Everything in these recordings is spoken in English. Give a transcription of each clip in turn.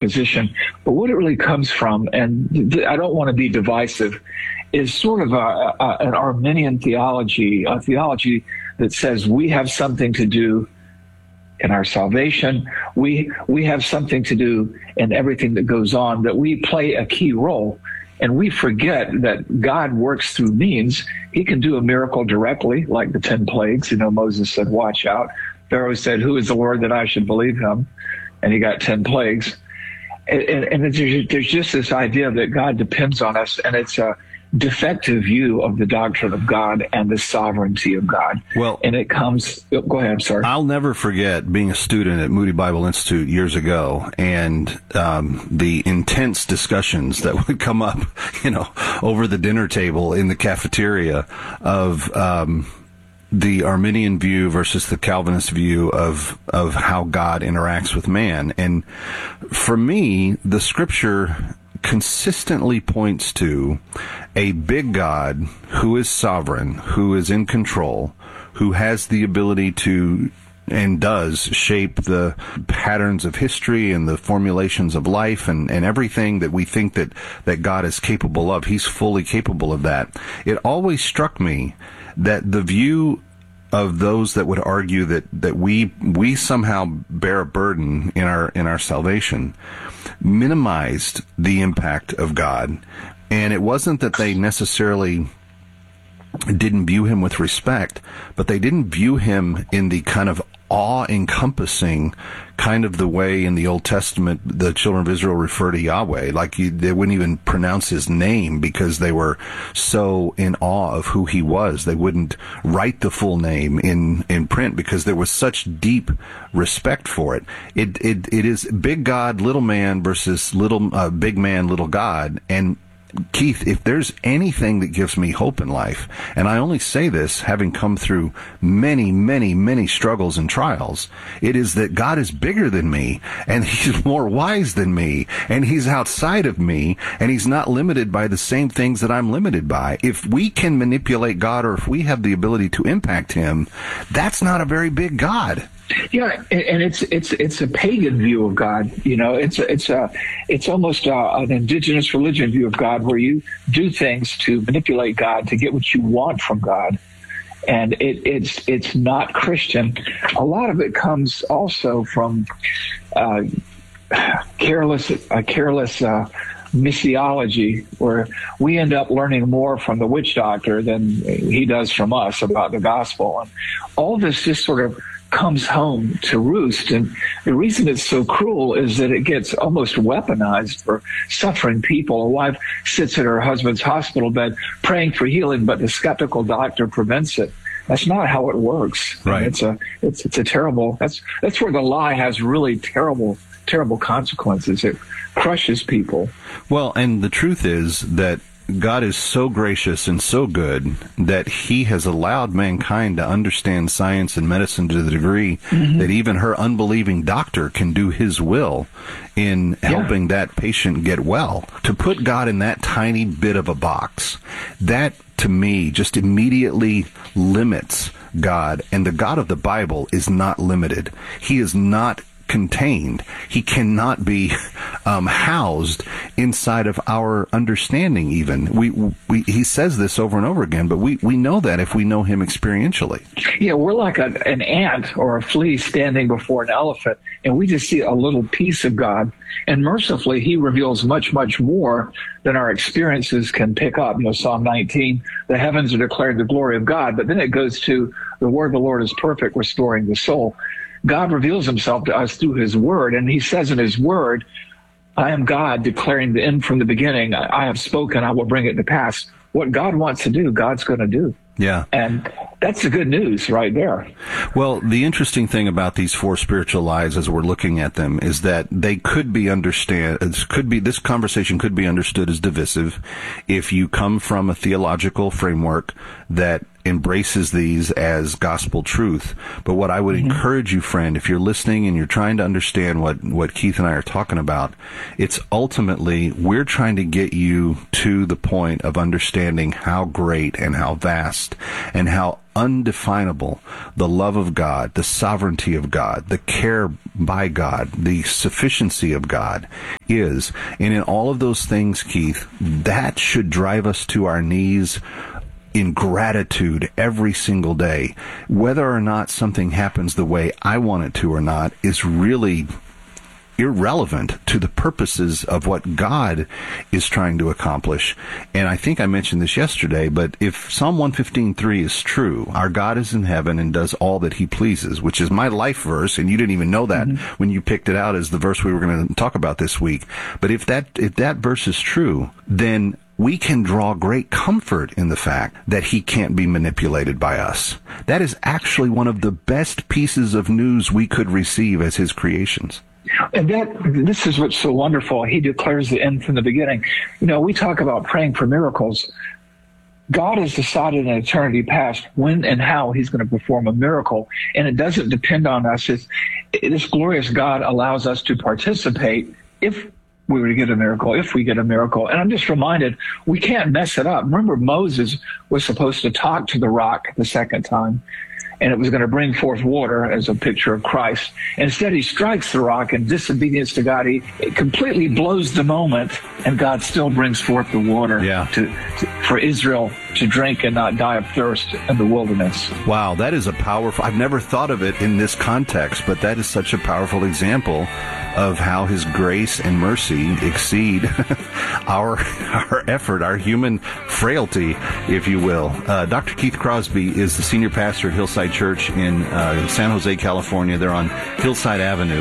position. But what it really comes from, and I don't want to be divisive, is sort of an Arminian theology, a theology that says we have something to do in our salvation. We have something to do in everything that goes on, that we play a key role. And we forget that God works through means. He can do a miracle directly, like the 10 plagues. Moses said, watch out. Pharaoh said, who is the Lord that I should believe him? And he got 10 plagues. And there's just this idea that God depends on us, and it's a defective view of the doctrine of God and the sovereignty of God. Well, and it comes, go ahead, I'm sorry. I'll never forget being a student at Moody Bible Institute years ago, and the intense discussions that would come up, over the dinner table in the cafeteria of the Arminian view versus the Calvinist view of how God interacts with man. And for me, the scripture consistently points to a big God who is sovereign, who is in control, who has the ability to and does shape the patterns of history and the formulations of life and everything that we think that God is capable of. He's fully capable of that. It always struck me that the view of those that would argue that we somehow bear a burden in our salvation minimized the impact of God. And it wasn't that they necessarily didn't view him with respect, but they didn't view him in the kind of awe-encompassing kind of the way in the Old Testament the children of Israel refer to Yahweh. Like they wouldn't even pronounce his name because they were so in awe of who he was. They wouldn't write the full name in print because there was such deep respect for it. It is big God, little man versus big man, little God. And Keith, if there's anything that gives me hope in life, and I only say this having come through many, many, many struggles and trials, it is that God is bigger than me, and he's more wise than me, and he's outside of me, and he's not limited by the same things that I'm limited by. If we can manipulate God, or if we have the ability to impact him, that's not a very big God. Yeah, and it's a pagan view of God. It's almost an indigenous religion view of God, where you do things to manipulate God to get what you want from God, and it's not Christian. A lot of it comes also from careless missiology, where we end up learning more from the witch doctor than he does from us about the gospel, and all this just sort of comes home to roost. And the reason it's so cruel is that it gets almost weaponized for suffering people. A wife sits at her husband's hospital bed praying for healing, but the skeptical doctor prevents it. That's not how it works. Right. It's a terrible, that's where the lie has really terrible consequences. It crushes people. Well, and the truth is that God is so gracious and so good that he has allowed mankind to understand science and medicine to the degree that even her unbelieving doctor can do his will in helping that patient get well. To put God in that tiny bit of a box, that to me just immediately limits God. And the God of the Bible is not limited. He is not contained. He cannot be housed inside of our understanding even. He says this over and over again, but we know that if we know him experientially. Yeah, we're like an ant or a flea standing before an elephant, and we just see a little piece of God. And mercifully, he reveals much, much more than our experiences can pick up. Psalm 19, the heavens are declared the glory of God, but then it goes to the word of the Lord is perfect, restoring the soul. God reveals himself to us through his word, and he says in his word, I am God, declaring the end from the beginning. I have spoken, I will bring it to pass. What God wants to do, God's going to do. Yeah. And that's the good news right there. Well, the interesting thing about these four spiritual lies as we're looking at them is that they could be this conversation could be understood as divisive if you come from a theological framework that embraces these as gospel truth. But what I would encourage you, friend, if you're listening and you're trying to understand what Keith and I are talking about, it's ultimately we're trying to get you to the point of understanding how great and how vast and how undefinable the love of God, the sovereignty of God, the care by God, the sufficiency of God is. And in all of those things, Keith, that should drive us to our knees in gratitude every single day. Whether or not something happens the way I want it to or not is really irrelevant to the purposes of what God is trying to accomplish. And I think I mentioned this yesterday, but if Psalm 115:3 is true, our God is in heaven and does all that he pleases, which is my life verse, and you didn't even know that when you picked it out as the verse we were going to talk about this week. But if that verse is true, then we can draw great comfort in the fact that he can't be manipulated by us. That is actually one of the best pieces of news we could receive as his creations. And this is what's so wonderful. He declares the end from the beginning. We talk about praying for miracles. God has decided in eternity past when and how he's going to perform a miracle, and it doesn't depend on us. This glorious God allows us to participate if we were to get a miracle, if we get a miracle. And I'm just reminded, we can't mess it up. Remember, Moses was supposed to talk to the rock the second time, and it was going to bring forth water as a picture of Christ. Instead, he strikes the rock in disobedience to God. It completely blows the moment, and God still brings forth the water for Israel to drink and not die of thirst in the wilderness. Wow, that is I've never thought of it in this context, but that is such a powerful example of how his grace and mercy exceed our effort, our human frailty, if you will. Dr. Keith Crosby is the senior pastor at Hillside Church in San Jose, California. They're on Hillside Avenue,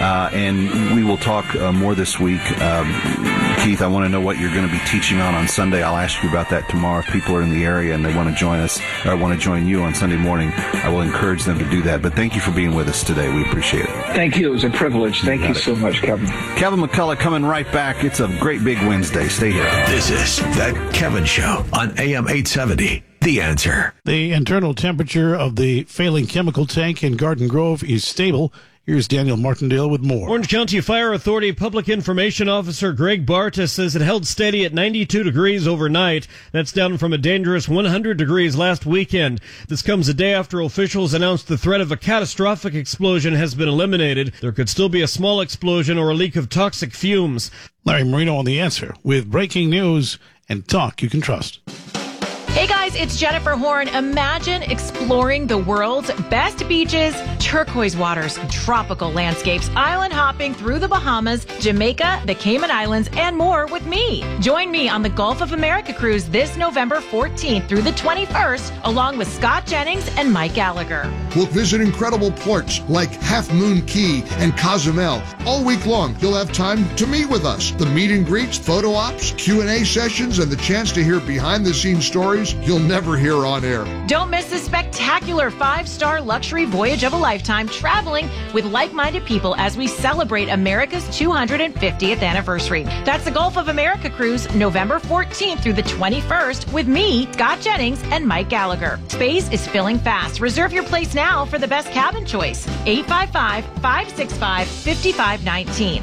and we will talk more this week. Keith, I want to know what you're going to be teaching on Sunday. I'll ask you about that tomorrow. If people are in the area and they want to join us, or want to join you on Sunday morning, I will encourage them to do that. But thank you for being with us today. We appreciate it. Thank you. It was a privilege. Thank you so much, Kevin. Kevin McCullough coming right back. It's a great big Wednesday. Stay here. This is The Kevin Show on AM 870. The Answer. The internal temperature of the failing chemical tank in Garden Grove is stable. Here's Daniel Martindale with more. Orange County Fire Authority Public Information Officer Greg Barta says it held steady at 92 degrees overnight. That's down from a dangerous 100 degrees last weekend. This comes a day after officials announced the threat of a catastrophic explosion has been eliminated. There could still be a small explosion or a leak of toxic fumes. Larry Marino on The Answer with breaking news and talk you can trust. Hey guys, it's Jennifer Horn. Imagine exploring the world's best beaches, turquoise waters, tropical landscapes, island hopping through the Bahamas, Jamaica, the Cayman Islands, and more with me. Join me on the Gulf of America cruise this November 14th through the 21st, along with Scott Jennings and Mike Gallagher. We'll visit incredible ports like Half Moon Key and Cozumel. All week long, you'll have time to meet with us. The meet and greets, photo ops, Q&A sessions, and the chance to hear behind-the-scenes stories you'll never hear on air. Don't miss this spectacular 5-star luxury voyage of a lifetime, traveling with like-minded people as we celebrate America's 250th anniversary. That's the Gulf of America cruise, November 14th through the 21st, with me, Scott Jennings, and Mike Gallagher. Space is filling fast. Reserve your place now for the best cabin choice. 855-565-5519.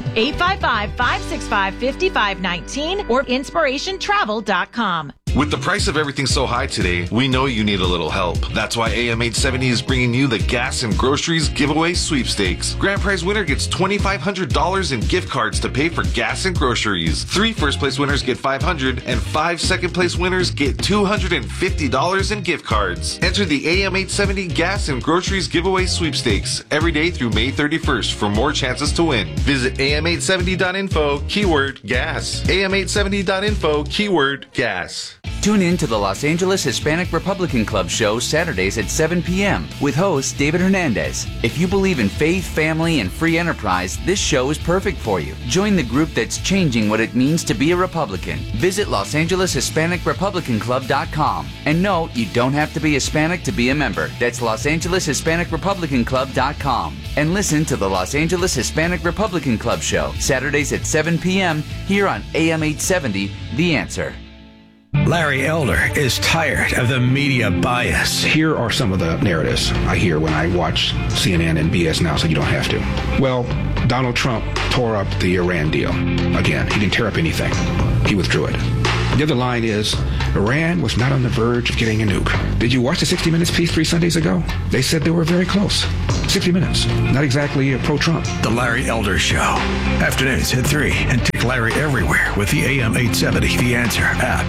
855-565-5519 or inspirationtravel.com. With the price of everything so high today, we know you need a little help. That's why AM 870 is bringing you the Gas and Groceries Giveaway Sweepstakes. Grand prize winner gets $2,500 in gift cards to pay for gas and groceries. 3 first-place winners get $500, and 5 second-place winners get $250 in gift cards. Enter the AM 870 Gas and Groceries Giveaway Sweepstakes every day through May 31st for more chances to win. Visit am870.info, keyword gas. am870.info, keyword gas. Tune in to the Los Angeles Hispanic Republican Club show Saturdays at 7 p.m. with host David Hernandez. If you believe in faith, family, and free enterprise, this show is perfect for you. Join the group that's changing what it means to be a Republican. Visit LosAngelesHispanicRepublicanClub.com. And no, you don't have to be Hispanic to be a member. That's LosAngelesHispanicRepublicanClub.com. And listen to the Los Angeles Hispanic Republican Club show Saturdays at 7 p.m. here on AM 870, The Answer. Larry Elder is tired of the media bias. Here are some of the narratives I hear when I watch CNN and BS Now, so you don't have to. Well, Donald Trump tore up the Iran deal. Again, he didn't tear up anything. He withdrew it. The other line is, Iran was not on the verge of getting a nuke. Did you watch the 60 Minutes piece 3 Sundays ago? They said they were very close. 60 Minutes. Not exactly pro-Trump. The Larry Elder Show. Afternoons at 3 and take Larry everywhere with the AM 870 The Answer app.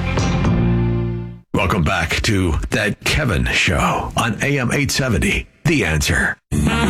Welcome back to That Kevin Show on AM 870 The Answer.